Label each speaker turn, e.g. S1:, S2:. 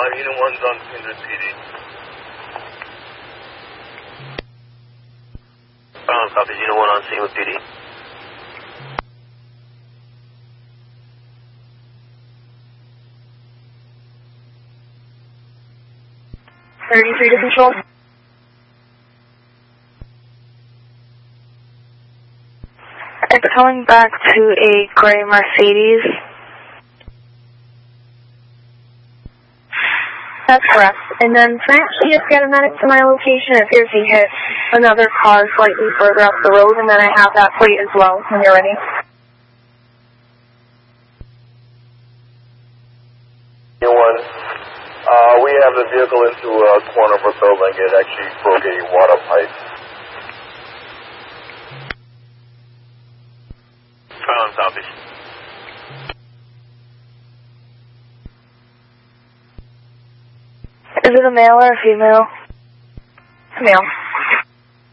S1: Unit 1's on Kindred PD. Copy, Unit 1 on scene with PD.
S2: .33 to control. It's coming back to a gray Mercedes. That's correct. And then actually just get a medic to my location. It appears he hit another car slightly further up the road, and then I have that plate as well when you're ready.
S1: Unit 1, we have the vehicle into a corner of a building. It actually broke a water pipe. Copy.
S2: Is it a male or a female? Male.